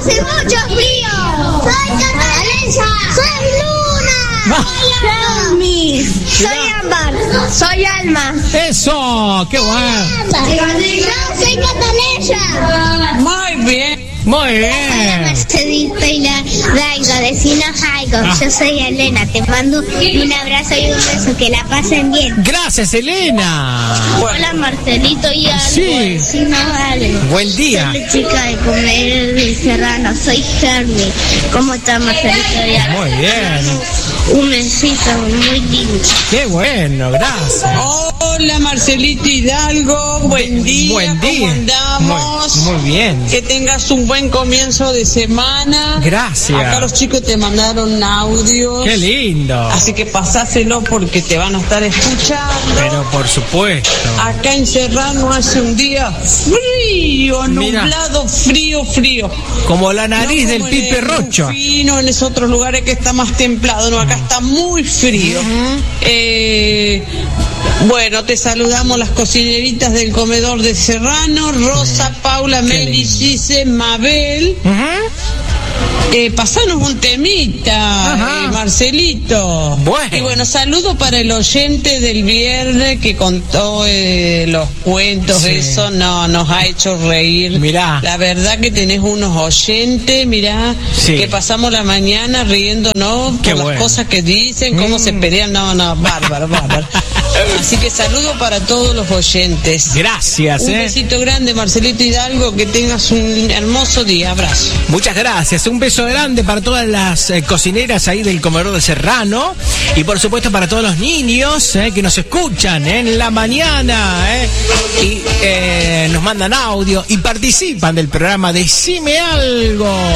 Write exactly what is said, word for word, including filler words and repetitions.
hace mucho frío. Soy Catalina. Soy Luna. Soy Almi. Soy Ámbar. Soy Alma. Eso, qué bueno. Soy Catalina. Muy bien. Muy bien. Marcelito y la Daigo, vecinos Jaigo. Ah. Yo soy Elena. Te mando un abrazo y un beso. Que la pasen bien. Gracias, Elena. Hola Marcelito y algo, Sí. vecino algo. Buen día. Soy la chica de comer de Serrano, soy Germi. ¿Cómo está Marcelito y algo? Muy bien. Un besito muy lindo. Qué bueno, gracias. Hola Marcelito Hidalgo, buen día. Buen día. ¿Cómo andamos? Muy, muy bien. Que tengas un buen comienzo de semana. Gracias. Acá los chicos te mandaron audios. Qué lindo. Así que pasáselo porque te van a estar escuchando. Pero por supuesto. Acá en Serrano hace un día frío, Mira. nublado, frío, frío. Como la nariz No del como en Pipe el Rocho. Rufino, en esos otros lugares que está más templado. No, acá está muy frío. Eh, bueno, te saludamos las cocineritas del comedor de Serrano, Rosa, Paula, Meli, Gise, Mabel. Eh, pasanos un temita, Ajá. eh, Marcelito. Bueno. Y bueno, saludo para el oyente del viernes que contó eh, los cuentos, Sí. eso no nos ha hecho reír. Mirá. La verdad que tenés unos oyentes, mirá, Sí. que pasamos la mañana riéndonos Qué por bueno. las cosas que dicen, cómo Mm. se pelean, no, no, bárbaro, bárbaro. Así que saludo para todos los oyentes. Gracias, Un eh. besito grande, Marcelito Hidalgo, que tengas un hermoso día, abrazo. Muchas gracias. Un beso grande para todas las eh, cocineras ahí del comedor de Serrano. Y por supuesto para todos los niños eh, que nos escuchan en la mañana. Eh, y eh, nos mandan audio y participan del programa Decime Algo.